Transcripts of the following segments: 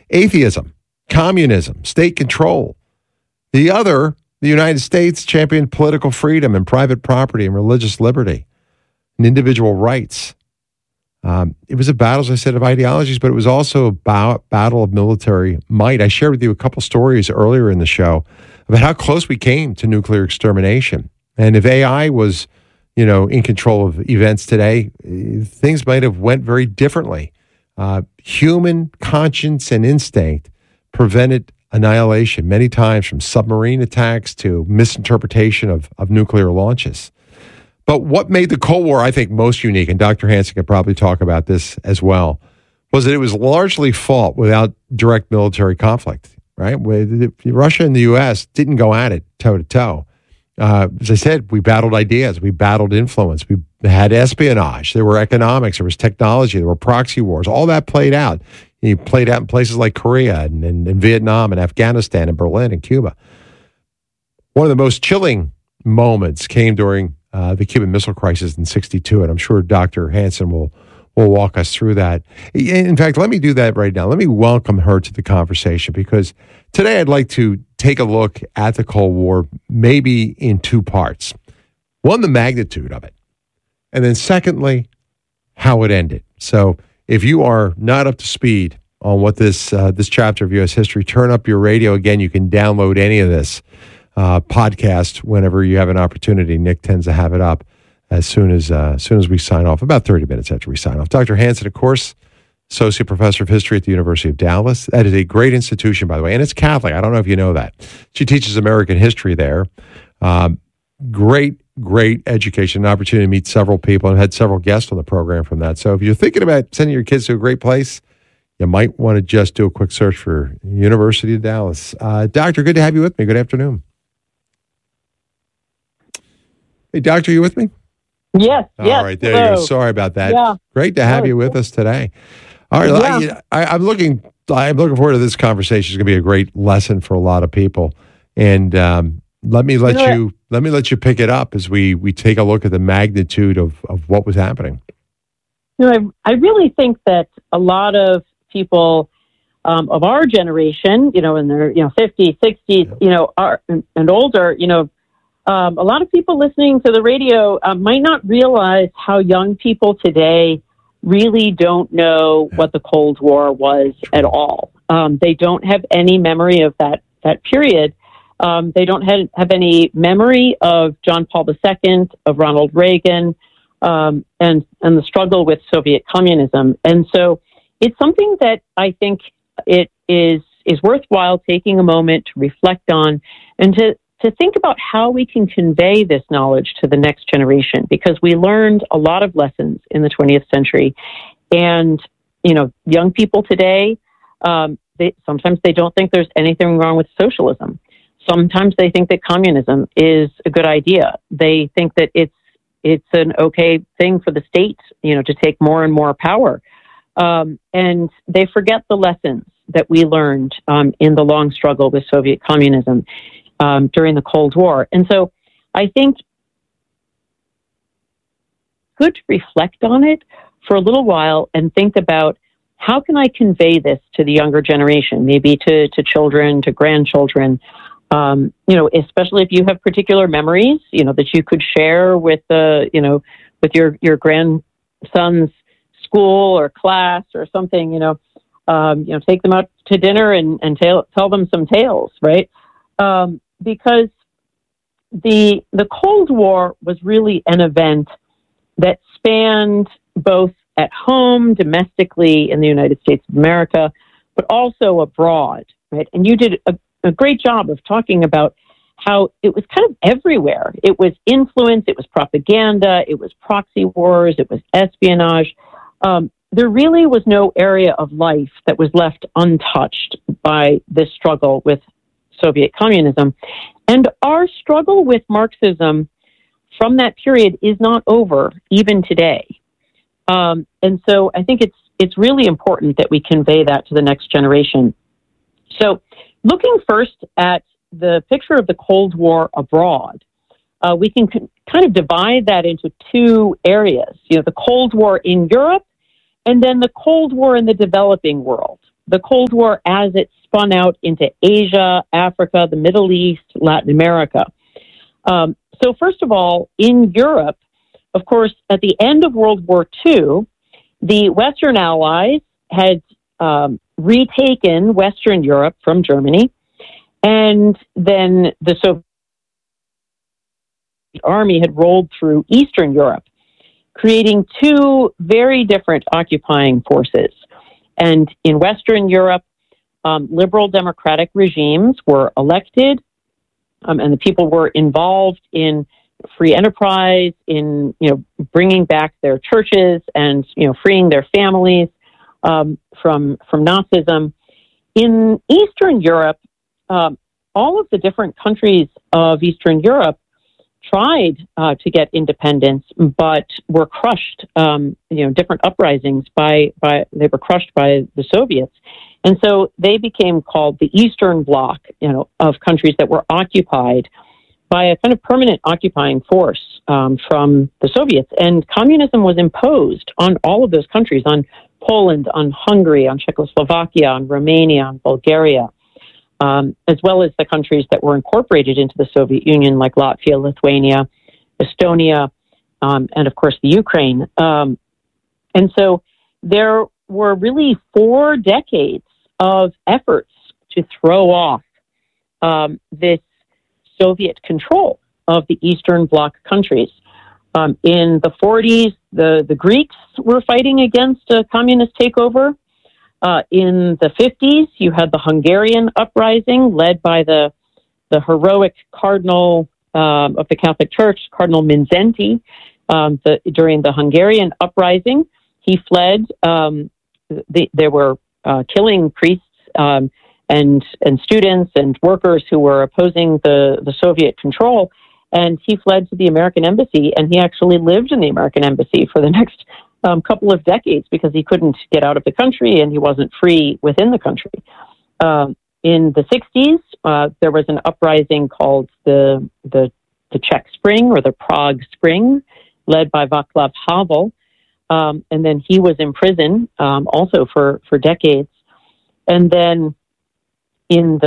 atheism, communism, state control. The other, the United States, championed political freedom and private property and religious liberty and individual rights. It was a battle, as I said, of ideologies, but it was also a battle of military might. I shared with you a couple stories earlier in the show about how close we came to nuclear extermination. And if AI was, in control of events today, things might have went very differently. Human conscience and instinct prevented annihilation many times, from submarine attacks to misinterpretation of nuclear launches. But what made the Cold War, I think, most unique, and Dr. Hansen could probably talk about this as well, was that it was largely fought without direct military conflict, right? Russia and the U.S. didn't go at it toe-to-toe. As I said, we battled ideas, we battled influence, we had espionage, there were economics, there was technology, there were proxy wars. All that played out. It played out in places like Korea and Vietnam and Afghanistan and Berlin and Cuba. One of the most chilling moments came during the Cuban Missile Crisis in '62, and I'm sure Dr. Hansen will walk us through that. In fact, let me do that right now. Let me welcome her to the conversation, because today I'd like to take a look at the Cold War, maybe in two parts. One, the magnitude of it, and then secondly, how it ended. So if you are not up to speed on what this chapter of U.S. history, turn up your radio. Again, you can download any of this podcast whenever you have an opportunity. Nick tends to have it up as soon as we sign off, about 30 minutes after we sign off. Dr. Hansen, of course, Associate Professor of History at the University of Dallas. That is a great institution, by the way, and it's Catholic. I don't know if you know that. She teaches American history there. Great education, an opportunity to meet several people, and had several guests on the program from that. So if you're thinking about sending your kids to a great place, you might want to just do a quick search for University of Dallas. Doctor, good to have you with me. Good afternoon. Hey, Doctor, you with me? Yes. All right, there you go. Sorry about that. Yeah. Great to have you with us today. All right, Yeah. I'm looking forward to this conversation. It's going to be a great lesson for a lot of people. And let me let you pick it up as we take a look at the magnitude of what was happening. I really think that a lot of people of our generation, in their 50s, 60s, are and older, a lot of people listening to the radio might not realize how young people today really don't know what the Cold War was at all. They don't have any memory of that period. They don't have any memory of John Paul II, of Ronald Reagan, and the struggle with Soviet communism. And so it's something that I think it is worthwhile taking a moment to reflect on and to think about how we can convey this knowledge to the next generation, because we learned a lot of lessons in the 20th century. And, young people today, sometimes they don't think there's anything wrong with socialism. Sometimes they think that communism is a good idea. They think that it's an okay thing for the state, to take more and more power. And they forget the lessons that we learned in the long struggle with Soviet communism during the Cold War. And so I think good to reflect on it for a little while and think about, how can I convey this to the younger generation, maybe to children, to grandchildren, especially if you have particular memories, that you could share with with your grandson's school or class or something, take them out to dinner and tell them some tales, right? Because the Cold War was really an event that spanned both at home, domestically in the United States of America, but also abroad, right? And you did a great job of talking about how it was kind of everywhere. It was influence, it was propaganda, it was proxy wars, it was espionage. There really was no area of life that was left untouched by this struggle with Soviet communism. And our struggle with Marxism from that period is not over, even today. And so I think it's really important that we convey that to the next generation. So looking first at the picture of the Cold War abroad, we can kind of divide that into two areas, the Cold War in Europe and then the Cold War in the developing world, the Cold War as it spun out into Asia, Africa, the Middle East, Latin America. So first of all, in Europe, of course, at the end of World War II, the Western Allies had retaken Western Europe from Germany, and then the Soviet army had rolled through Eastern Europe, creating two very different occupying forces. And in Western Europe, liberal democratic regimes were elected, and the people were involved in free enterprise, in bringing back their churches and freeing their families from Nazism. In Eastern Europe, all of the different countries of Eastern Europe tried to get independence, but were crushed. Different uprisings they were crushed by the Soviets, and so they became called the Eastern Bloc, of countries that were occupied by a kind of permanent occupying force from the Soviets. And communism was imposed on all of those countries, on Poland, on Hungary, on Czechoslovakia, on Romania, on Bulgaria, as well as the countries that were incorporated into the Soviet Union, like Latvia, Lithuania, Estonia, and of course the Ukraine. And so there were really 4 decades of efforts to throw off this Soviet control of the Eastern Bloc countries. In the 40s, the Greeks were fighting against a communist takeover. In the 50s, you had the Hungarian uprising led by the heroic cardinal of the Catholic Church, Cardinal Mindszenty. During the Hungarian uprising, he fled. They were killing priests and students and workers who were opposing the Soviet control. And he fled to the American embassy, and he actually lived in the American embassy for the next couple of decades because he couldn't get out of the country and he wasn't free within the country. In the 60s, there was an uprising called the Czech Spring, or the Prague Spring, led by Václav Havel. And then he was in prison also for decades. And then in the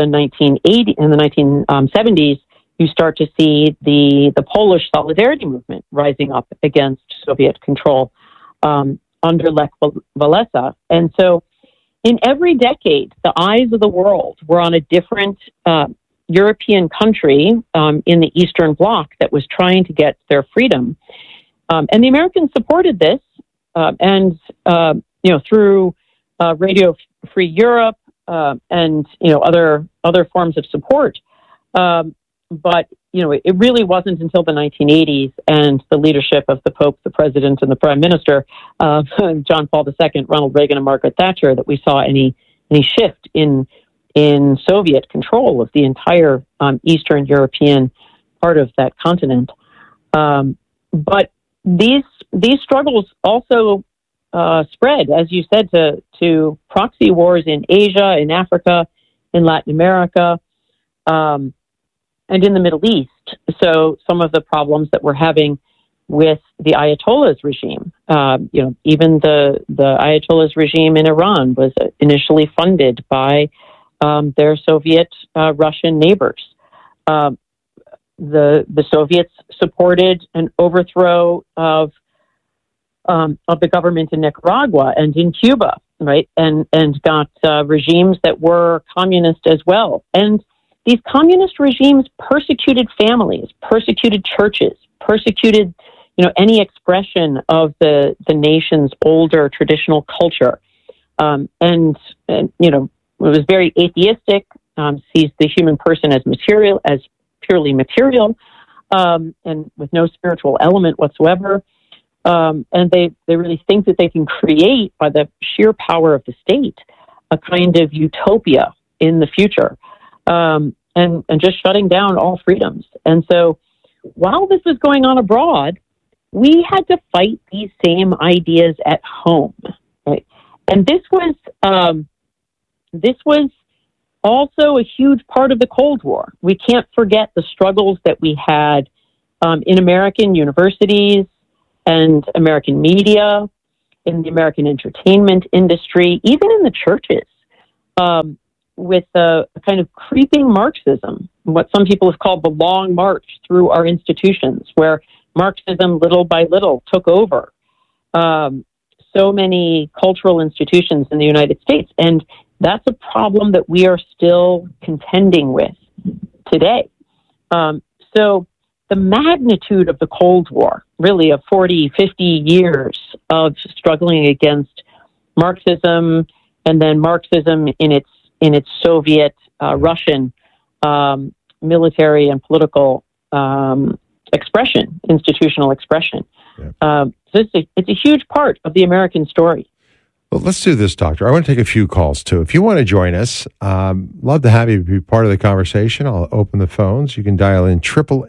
1970s, you start to see the Polish Solidarity movement rising up against Soviet control under Lech Walesa. And so in every decade, the eyes of the world were on a different European country in the Eastern Bloc that was trying to get their freedom. And the Americans supported this, and through Radio Free Europe and other forms of support. But it really wasn't until the 1980s and the leadership of the Pope, the President, and the Prime Minister, John Paul II, Ronald Reagan, and Margaret Thatcher, that we saw any shift in Soviet control of the entire Eastern European part of that continent. But these struggles also spread, as you said, to proxy wars in Asia, in Africa, in Latin America, and in the Middle East. So some of the problems that we're having with the Ayatollah's regime, even the Ayatollah's regime in Iran was initially funded by their Soviet Russian neighbors. The Soviets supported an overthrow of the government in Nicaragua and in Cuba, right? And got regimes that were communist as well. And these communist regimes persecuted families, persecuted churches, persecuted, any expression of the nation's older traditional culture. And it was very atheistic, sees the human person as purely material, and with no spiritual element whatsoever. And they really think that they can create, by the sheer power of the state, a kind of utopia in the future, and just shutting down all freedoms. And so while this was going on abroad, we had to fight these same ideas at home, right? And this was also a huge part of the Cold War. We can't forget the struggles that we had in American universities and American media, in the American entertainment industry, even in the churches, with a kind of creeping Marxism, what some people have called the long march through our institutions, where Marxism little by little took over so many cultural institutions in the United States. And that's a problem that we are still contending with today. So the magnitude of the Cold War, really of 40, 50 years of struggling against Marxism, and then Marxism in its Soviet, Russian military and political expression, institutional expression. Yeah. So it's a huge part of the American story. Well, let's do this, Doctor. I want to take a few calls, too. If you want to join us, love to have you be part of the conversation. I'll open the phones. You can dial in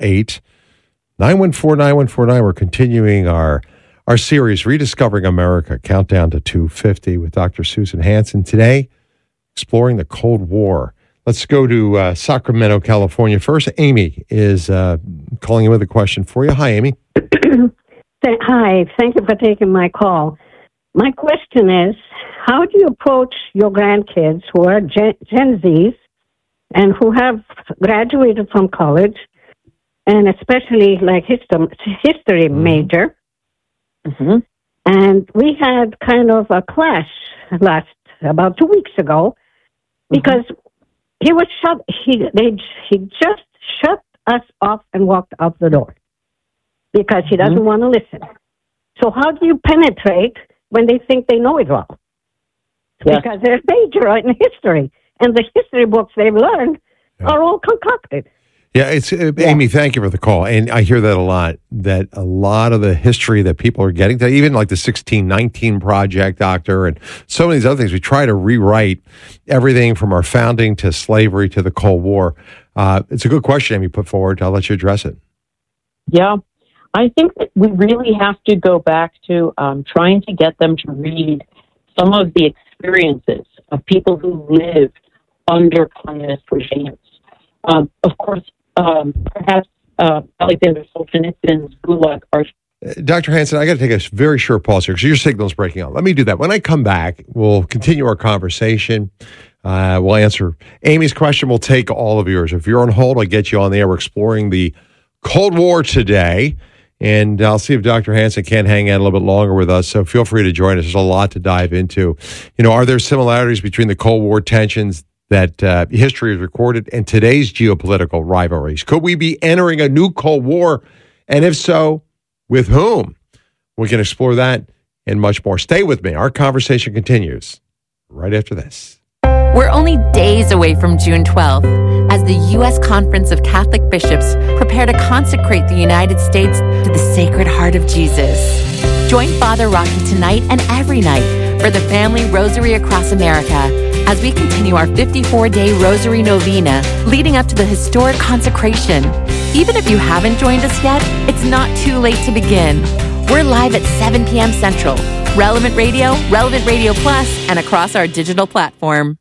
888-914-9149. We're continuing our series, Rediscovering America, Countdown to 250 with Dr. Susan Hansen. Today, exploring the Cold War. Let's go to Sacramento, California. First, Amy is calling in with a question for you. Hi, Amy. Hi. Thank you for taking my call. My question is, how do you approach your grandkids who are Gen Zs and who have graduated from college, and especially like history major? Mm-hmm. And we had kind of a clash about 2 weeks ago because he was shut. He just shut us off and walked out the door because he doesn't want to listen. So how do you penetrate when they think they know it all? Yes. Because they're major in history, and the history books they've learned are all concocted. Yeah, Amy, thank you for the call. And I hear that a lot, that a lot of the history that people are getting to, even like the 1619 Project, Doctor, and so many of these other things, we try to rewrite everything from our founding to slavery to the Cold War. It's a good question, Amy, put forward. I'll let you address it. Yeah, I think that we really have to go back to trying to get them to read some of the experiences of people who lived under communist regimes. Of course, perhaps Alexander Solzhenitsyn's Gulag Archive. Dr. Hansen, I got to take a very short pause here because your signal's breaking up. Let me do that. When I come back, we'll continue our conversation. We'll answer Amy's question. We'll take all of yours. If you're on hold, I'll get you on the air. We're exploring the Cold War today, and I'll see if Dr. Hansen can hang out a little bit longer with us. So feel free to join us. There's a lot to dive into. You know, are there similarities between the Cold War tensions that history has recorded and today's geopolitical rivalries? Could we be entering a new Cold War? And if so, with whom? We can explore that and much more. Stay with me. Our conversation continues right after this. We're only days away from June 12th as the U.S. Conference of Catholic Bishops prepare to consecrate the United States to the Sacred Heart of Jesus. Join Father Rocky tonight and every night for the Family Rosary Across America as we continue our 54-day Rosary Novena leading up to the historic consecration. Even if you haven't joined us yet, it's not too late to begin. We're live at 7 p.m. Central, Relevant Radio, Relevant Radio Plus, and across our digital platform.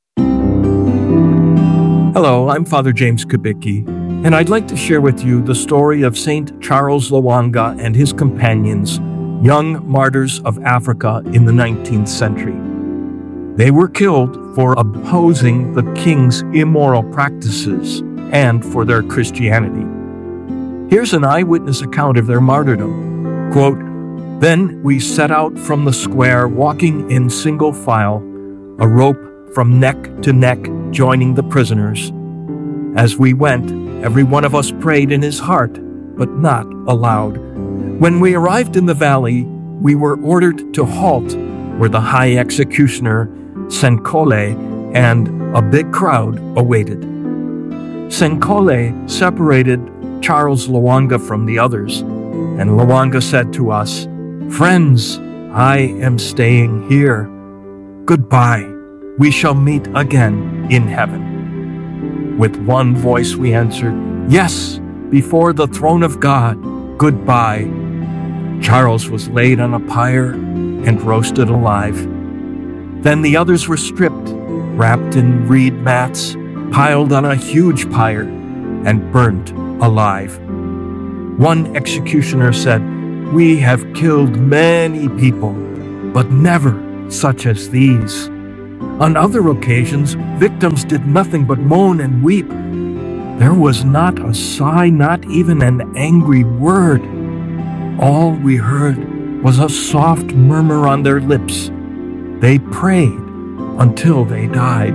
Hello, I'm Father James Kubicki, and I'd like to share with you the story of St. Charles Lwanga and his companions, young martyrs of Africa in the 19th century. They were killed for opposing the king's immoral practices and for their Christianity. Here's an eyewitness account of their martyrdom. Quote, "Then we set out from the square, walking in single file, a rope from neck to neck joining the prisoners. As we went, every one of us prayed in his heart, but not aloud. When we arrived in the valley, we were ordered to halt where the high executioner, Senkole, and a big crowd awaited. Senkole separated Charles Lwanga from the others, and Lwanga said to us, 'Friends, I am staying here. Goodbye. We shall meet again in heaven.' With one voice we answered, 'Yes, before the throne of God. Goodbye.' Charles was laid on a pyre and roasted alive. Then the others were stripped, wrapped in reed mats, piled on a huge pyre, and burnt alive. One executioner said, 'We have killed many people, but never such as these.' On other occasions, victims did nothing but moan and weep. There was not a sigh, not even an angry word. All we heard was a soft murmur on their lips. They prayed until they died.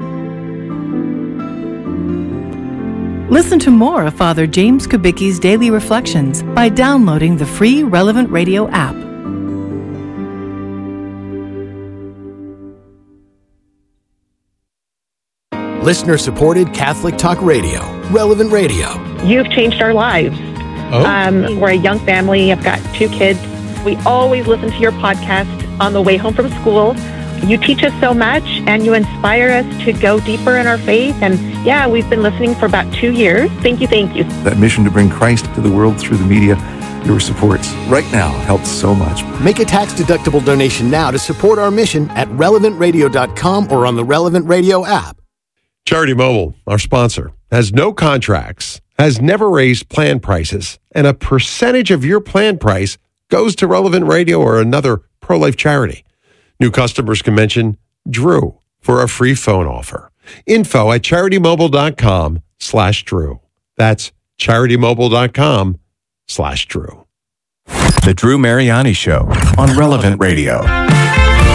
Listen to more of Father James Kubicki's Daily Reflections by downloading the free Relevant Radio app. Listener-supported Catholic Talk Radio, Relevant Radio. You've changed our lives. We're a young family. I've got 2 kids. We always listen to your podcast on the way home from school. You teach us so much, and you inspire us to go deeper in our faith. And yeah, we've been listening for about 2 years. Thank you, thank you. That mission to bring Christ to the world through the media, your support right now helps so much. Make a tax-deductible donation now to support our mission at relevantradio.com or on the Relevant Radio app. Charity Mobile, our sponsor, has no contracts, has never raised plan prices, and a percentage of your plan price goes to Relevant Radio or another pro-life charity. New customers can mention Drew for a free phone offer. Info at CharityMobile.com/Drew. That's CharityMobile.com/Drew. The Drew Mariani Show on Relevant Radio.